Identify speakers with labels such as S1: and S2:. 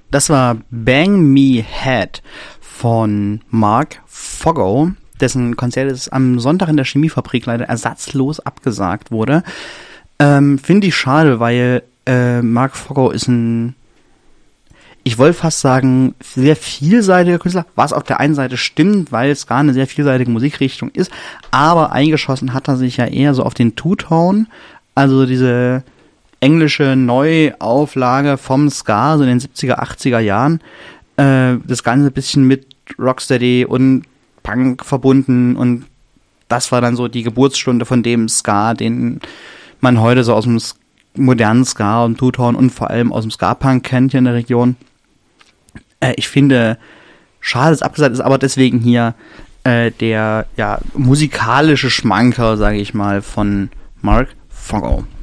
S1: Das war Bang Me Head von Mark Foggo, dessen Konzert ist am Sonntag in der Chemiefabrik leider ersatzlos abgesagt wurde. Finde ich schade, weil Mark Foggo ist ich wollte fast sagen, sehr vielseitiger Künstler, was auf der einen Seite stimmt, weil es gar eine sehr vielseitige Musikrichtung ist, aber eingeschossen hat er sich ja eher so auf den Two-Tone, also diese englische Neuauflage vom Ska, so in den 70er, 80er Jahren. Das Ganze ein bisschen mit Rocksteady und Punk verbunden und das war dann so die Geburtsstunde von dem Ska, den man heute so aus dem modernen Ska und Two-Tone und vor allem aus dem Ska-Punk kennt hier in der Region. Ich finde, schade, dass es abgesagt ist, aber deswegen hier der musikalische Schmankerl, sage ich mal, von Mark Foggo.